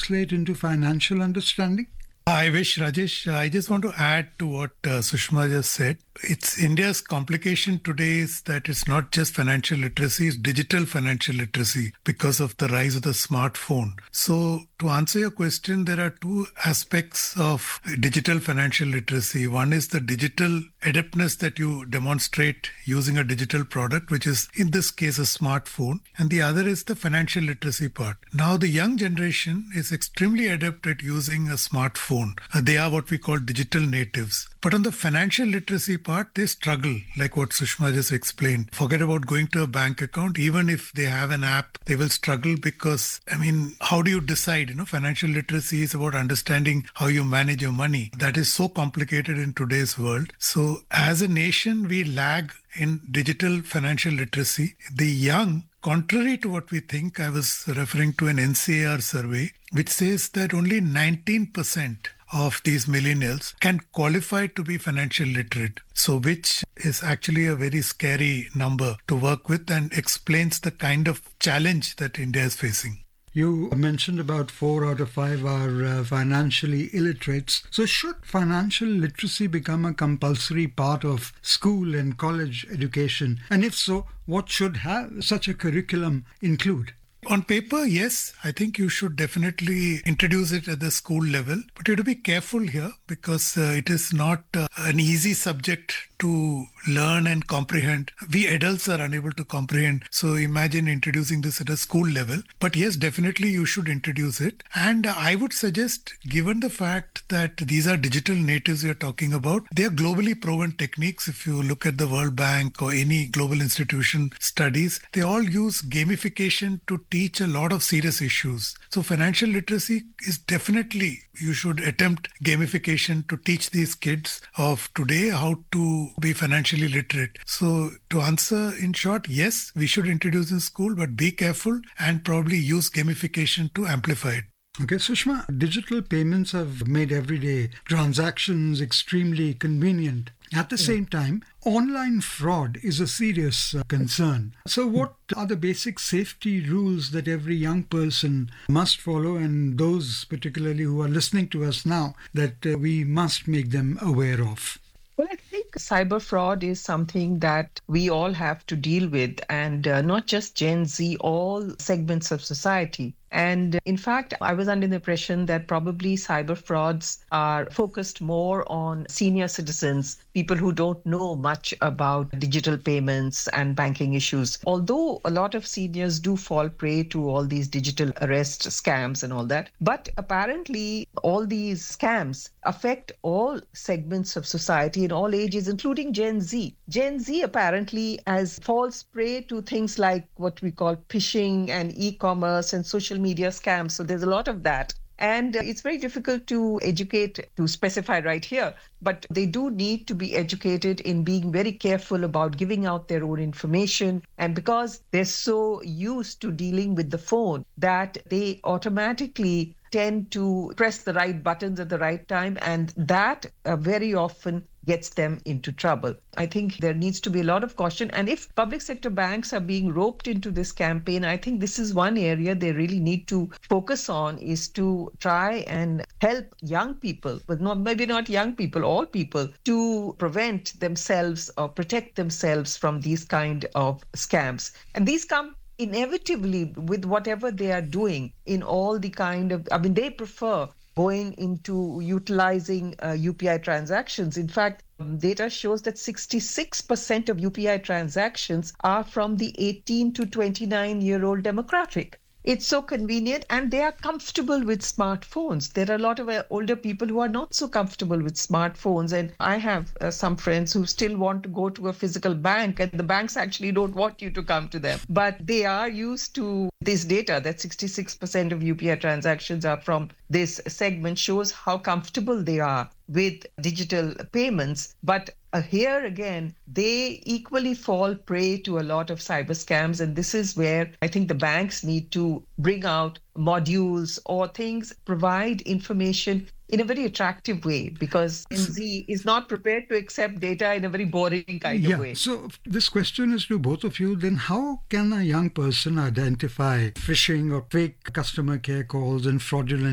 translate into financial understanding? I wish, Rajesh. I just want to add to what Sushma just said. It's India's complication today is that it's not just financial literacy, it's digital financial literacy because of the rise of the smartphone. So to answer your question, there are two aspects of digital financial literacy. One is the digital adeptness that you demonstrate using a digital product, which is in this case a smartphone. And the other is the financial literacy part. Now the young generation is extremely adept at using a smartphone. They are what we call digital natives. But on the financial literacy part, they struggle, like what Sushma just explained. Forget about going to a bank account. Even if they have an app, they will struggle because, how do you decide? Financial literacy is about understanding how you manage your money. That is so complicated in today's world. So as a nation, we lag in digital financial literacy. The young, contrary to what we think, I was referring to an NCAR survey, which says that only 19% of these millennials can qualify to be financial literate. So which is actually a very scary number to work with and explains the kind of challenge that India is facing. You mentioned about 4 out of 5 are financially illiterates. So should financial literacy become a compulsory part of school and college education? And if so, what should such a curriculum include? On paper, yes, I think you should definitely introduce it at the school level. But you have to be careful here because it is not an easy subject to learn and comprehend. We adults are unable to comprehend. So imagine introducing this at a school level. But yes, definitely you should introduce it. And I would suggest, given the fact that these are digital natives we are talking about, they are globally proven techniques. If you look at the World Bank or any global institution studies, they all use gamification to teach a lot of serious issues. So financial literacy is definitely, you should attempt gamification to teach these kids of today how to be financially literate. So to answer in short, yes, we should introduce in school, but be careful and probably use gamification to amplify it. Okay, Sushma, digital payments have made everyday transactions extremely convenient. At the same time, online fraud is a serious concern. So what are the basic safety rules that every young person must follow, and those particularly who are listening to us now, that we must make them aware of? Well, I think cyber fraud is something that we all have to deal with, and not just Gen Z, all segments of society. And in fact, I was under the impression that probably cyber frauds are focused more on senior citizens, people who don't know much about digital payments and banking issues. Although a lot of seniors do fall prey to all these digital arrest scams and all that. But apparently, all these scams affect all segments of society in all ages, including Gen Z. Gen Z apparently falls prey to things like what we call phishing and e-commerce and social media scams. So there's a lot of that. And it's very difficult to educate, to specify right here, but they do need to be educated in being very careful about giving out their own information. And because they're so used to dealing with the phone that they automatically tend to press the right buttons at the right time, and that very often gets them into trouble. I think there needs to be a lot of caution. And if public sector banks are being roped into this campaign, I think this is one area they really need to focus on, is to try and help young people, but maybe not young people, all people, to prevent themselves or protect themselves from these kind of scams. And these come inevitably with whatever they are doing in all the kind of, they prefer going into utilizing UPI transactions. In fact, data shows that 66% of UPI transactions are from the 18 to 29-year-old demographic. It's so convenient, and they are comfortable with smartphones. There are a lot of older people who are not so comfortable with smartphones. And I have some friends who still want to go to a physical bank, and the banks actually don't want you to come to them. But they are used to this data that 66% of UPI transactions are from this segment, shows how comfortable they are with digital payments. But here again, they equally fall prey to a lot of cyber scams. And this is where I think the banks need to bring out modules or things, provide information in a very attractive way, because Gen Z is not prepared to accept data in a very boring kind of way. So this question is to both of you. Then how can a young person identify phishing or fake customer care calls and fraudulent